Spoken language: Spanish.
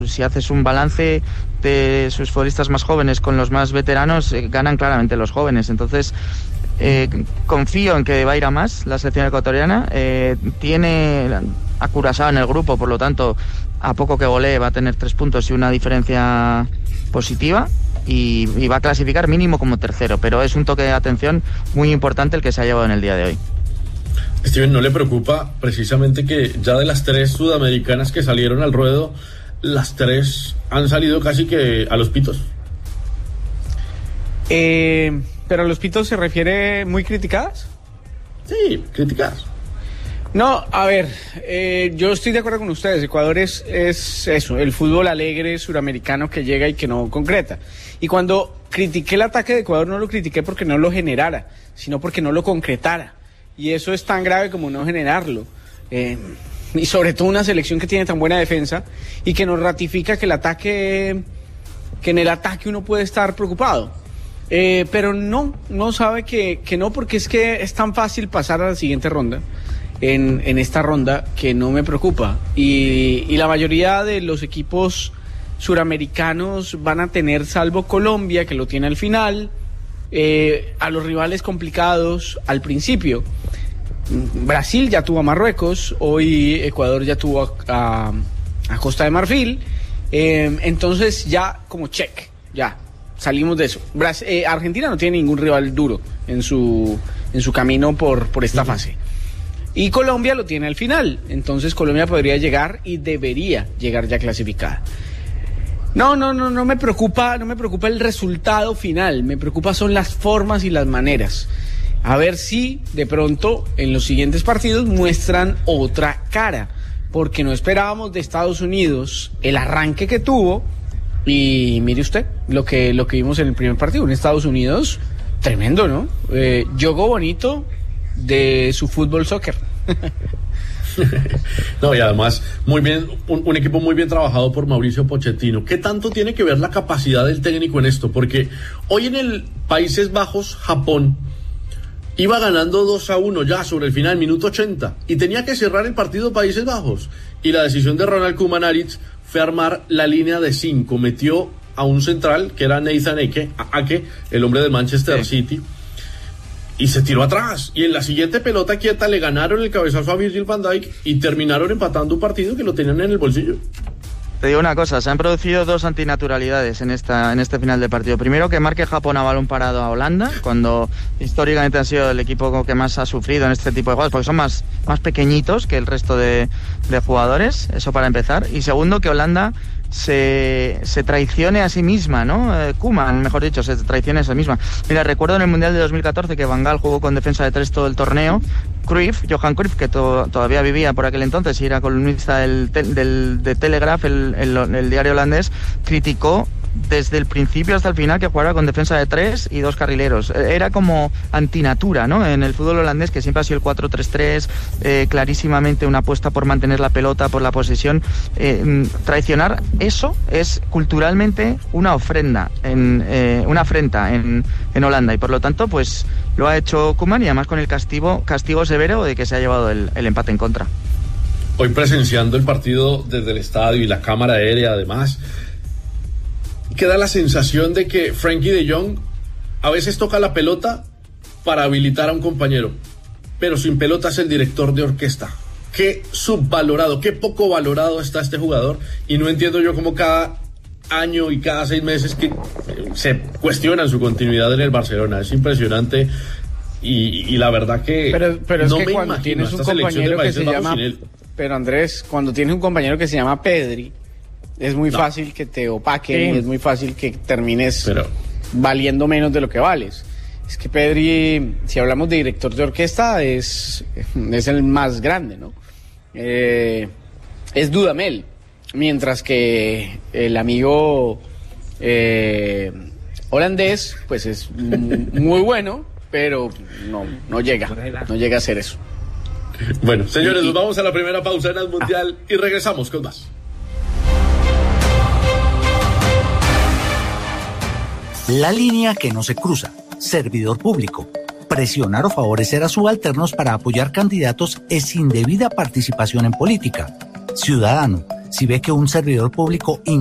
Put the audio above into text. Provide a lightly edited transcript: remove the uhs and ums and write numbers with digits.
Si haces un balance de sus futbolistas más jóvenes con los más veteranos, ganan claramente los jóvenes. Entonces, confío en que va a ir a más la selección ecuatoriana. Tiene a Curazao en el grupo, por lo tanto, a poco que golee va a tener 3 puntos y una diferencia positiva. Y va a clasificar mínimo como tercero, pero es un toque de atención muy importante el que se ha llevado en el día de hoy. Steven, ¿no le preocupa precisamente que ya de las 3 sudamericanas que salieron al ruedo, las 3 han salido casi que a los pitos? ¿Pero a los pitos se refiere muy criticadas? Sí, criticadas. No, a ver, yo estoy de acuerdo con ustedes. Ecuador es eso, el fútbol alegre suramericano que llega y que no concreta. Y cuando critiqué el ataque de Ecuador, no lo critiqué porque no lo generara, sino porque no lo concretara. Y eso es tan grave como no generarlo. Y sobre todo una selección que tiene tan buena defensa y que nos ratifica que en el ataque uno puede estar preocupado. Pero no sabe que no, porque es que es tan fácil pasar a la siguiente ronda. En esta ronda que no me preocupa y la mayoría de los equipos suramericanos van a tener, salvo Colombia que lo tiene al final, a los rivales complicados al principio. Brasil ya tuvo a Marruecos, hoy Ecuador ya tuvo a Costa de Marfil, entonces ya como check, ya salimos de eso. Argentina no tiene ningún rival duro en su camino por esta fase. Y Colombia lo tiene al final, entonces Colombia podría llegar y debería llegar ya clasificada. No me preocupa el resultado final, me preocupa son las formas y las maneras. A ver si de pronto en los siguientes partidos muestran otra cara, porque no esperábamos de Estados Unidos el arranque que tuvo y mire usted lo que vimos en el primer partido, un Estados Unidos tremendo, ¿no? Jugó bonito de su fútbol soccer. No, y además muy bien, un equipo muy bien trabajado por Mauricio Pochettino. ¿Qué tanto tiene que ver la capacidad del técnico en esto? Porque hoy en el Países Bajos, Japón iba ganando 2-1 ya sobre el final, minuto 80, y tenía que cerrar el partido Países Bajos, y la decisión de Ronald Koeman fue armar la línea de 5, metió a un central que era Nathan Ake, el hombre de Manchester City, y se tiró atrás, y en la siguiente pelota quieta le ganaron el cabezazo a Virgil van Dijk y terminaron empatando un partido que lo tenían en el bolsillo. Te digo una cosa, se han producido 2 antinaturalidades en este final de partido. Primero, que marque Japón a balón parado a Holanda, cuando históricamente han sido el equipo que más ha sufrido en este tipo de juegos, porque son más pequeñitos que el resto de jugadores, eso para empezar. Y segundo, que Holanda se traicione a sí misma, ¿no? Koeman, mejor dicho, se traicione a sí misma. Mira, recuerdo en el Mundial de 2014 que Van Gaal jugó con defensa de 3 todo el torneo. Johan Cruyff, que todavía vivía por aquel entonces y era columnista de Telegraph, el diario holandés, criticó desde el principio hasta el final que jugara con defensa de 3 y 2 carrileros. Era como antinatura, ¿no? En el fútbol holandés, que siempre ha sido el 4-3-3, clarísimamente una apuesta por mantener la pelota, por la posesión. Traicionar eso es culturalmente una ofrenda, una afrenta en Holanda, y por lo tanto pues lo ha hecho Koeman, y además con el castigo severo de que se ha llevado el empate en contra. Hoy presenciando el partido desde el estadio y la cámara aérea además, queda la sensación de que Frenkie de Jong a veces toca la pelota para habilitar a un compañero, pero sin pelota es el director de orquesta. Qué subvalorado, qué poco valorado está este jugador, y no entiendo yo cómo cada año y cada 6 meses que se cuestiona su continuidad en el Barcelona. Es impresionante, y la verdad que pero no es que me cuando imagino tienes un esta selección de compañero que Países se Bajos llama sin él. Pero Andrés, cuando tienes un compañero que se llama Pedri, es muy fácil que te opaquen, es muy fácil que termines valiendo menos de lo que vales. Es que Pedri, si hablamos de director de orquesta, es el más grande, ¿no? Es Dudamel, mientras que el amigo holandés, pues es muy bueno, pero no llega a ser eso. Bueno, señores, nos vamos a la primera pausa en el Mundial y regresamos con más. La línea que no se cruza. Servidor público. Presionar o favorecer a subalternos para apoyar candidatos es indebida participación en política. Ciudadano. si ve que un servidor público